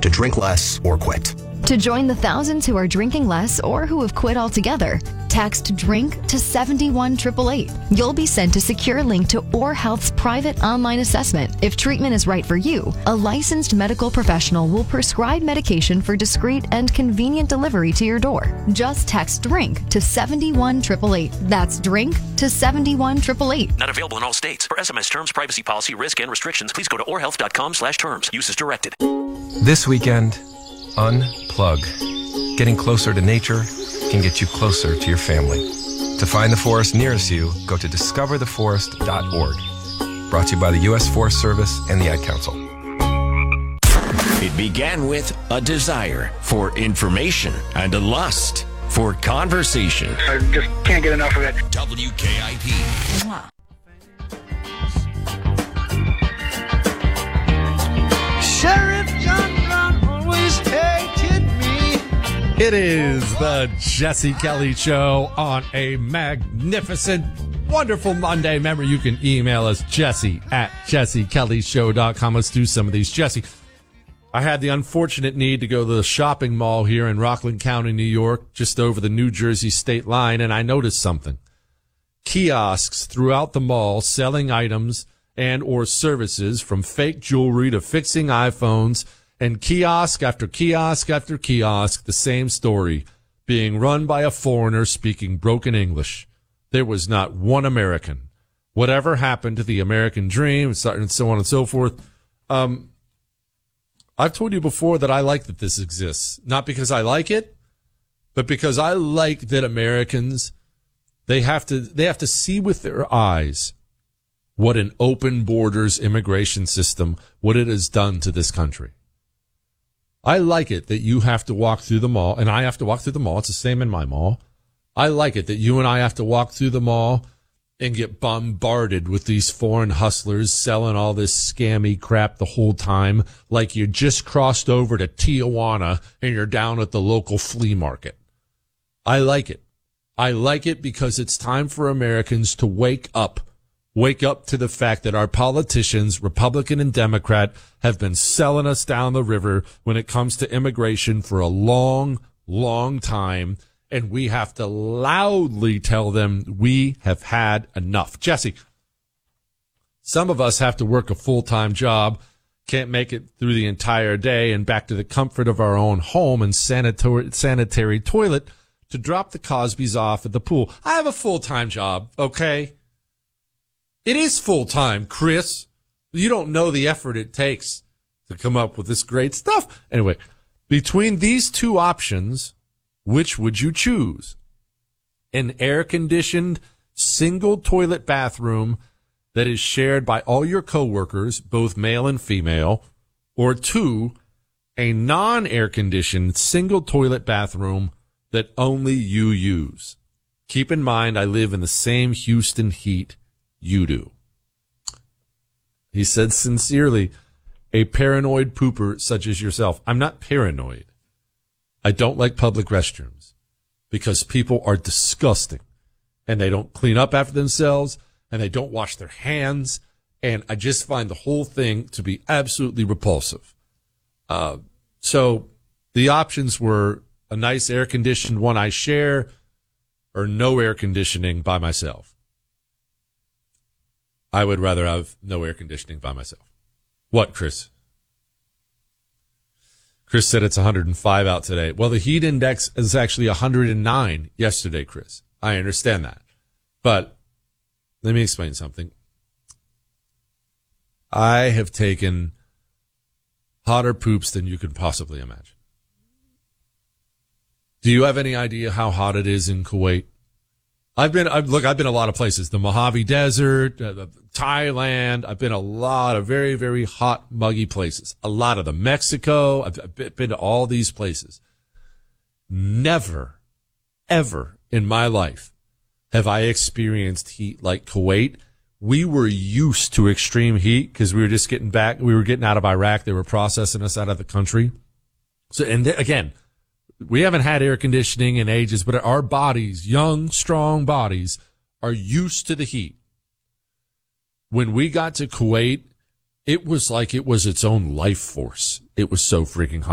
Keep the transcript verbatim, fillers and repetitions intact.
to drink less or quit. To join the thousands who are drinking less or who have quit altogether, text DRINK to seven one eight eight eight. You'll be sent a secure link to Or Health's private online assessment. If treatment is right for you, a licensed medical professional will prescribe medication for discreet and convenient delivery to your door. Just text DRINK to seven one eight eight eight. That's DRINK to seven one eight eight eight. Not available in all states. For S M S terms, privacy policy, risk, and restrictions, please go to orhealth.com slash terms. Use as directed. This weekend, unplug. Getting closer to nature can get you closer to your family. To find the forest nearest you, go to discover the forest dot org. Brought to you by the U S Forest Service and the Ad Council. It began with a desire for information and a lust for conversation. I just can't get enough of it. W K I P. Sheriff John Brown always hated me. It is the Jesse Kelly Show on a magnificent, wonderful Monday. Remember, you can email us, Jesse at jesse kelly show dot com. Let's do some of these. Jesse, I had the unfortunate need to go to the shopping mall here in Rockland County, New York, just over the New Jersey state line, and I noticed something. Kiosks throughout the mall selling items and or services from fake jewelry to fixing iPhones, and kiosk after kiosk after kiosk, the same story, being run by a foreigner speaking broken English. There was not one American. Whatever happened to the American dream, and so on and so forth. Um, I've told you before that I like that this exists. Not because I like it, but because I like that Americans, they have to, they have to see with their eyes what an open borders immigration system, what it has done to this country. I like it that you have to walk through the mall, and I have to walk through the mall. It's the same in my mall. I like it that you and I have to walk through the mall and get bombarded with these foreign hustlers selling all this scammy crap the whole time, like you just crossed over to Tijuana and you're down at the local flea market. I like it. I like it because it's time for Americans to wake up. Wake up to the fact that our politicians, Republican and Democrat, have been selling us down the river when it comes to immigration for a long, long time. And we have to loudly tell them we have had enough. Jesse, some of us have to work a full-time job, can't make it through the entire day and back to the comfort of our own home and sanitary, sanitary toilet to drop the Cosbys off at the pool. I have a full-time job, okay? It is full-time, Chris. You don't know the effort it takes to come up with this great stuff. Anyway, between these two options, which would you choose? An air-conditioned single toilet bathroom that is shared by all your coworkers, both male and female, or two, a non-air-conditioned single toilet bathroom that only you use. Keep in mind, I live in the same Houston heat you do. He said sincerely, a paranoid pooper such as yourself. I'm not paranoid. I don't like public restrooms because people are disgusting and they don't clean up after themselves and they don't wash their hands. And I just find the whole thing to be absolutely repulsive. Uh, so the options were a nice air conditioned one I share or no air conditioning by myself. I would rather have no air conditioning by myself. What, Chris? Chris said it's one hundred five out today. Well, the heat index is actually one hundred nine yesterday, Chris. I understand that. But let me explain something. I have taken hotter poops than you could possibly imagine. Do you have any idea how hot it is in Kuwait? I've been, I've, look, I've been a lot of places. The Mojave Desert, uh, Thailand. I've been a lot of very, very hot, muggy places. A lot of them. Mexico. I've, I've been to all these places. Never, ever in my life have I experienced heat like Kuwait. We were used to extreme heat because we were just getting back. We were getting out of Iraq. They were processing us out of the country. So, and th- again, we haven't had air conditioning in ages, but our bodies, young, strong bodies, are used to the heat. When we got to Kuwait, it was like it was its own life force. It was so freaking hot.